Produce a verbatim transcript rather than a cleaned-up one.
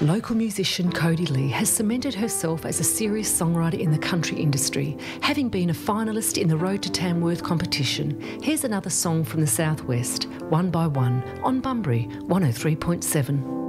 Local musician Cody Lee has cemented herself as a serious songwriter in the country industry, having been a finalist in the Road to Tamworth competition. Here's another song from the Southwest, One by One, on Bunbury one oh three point seven.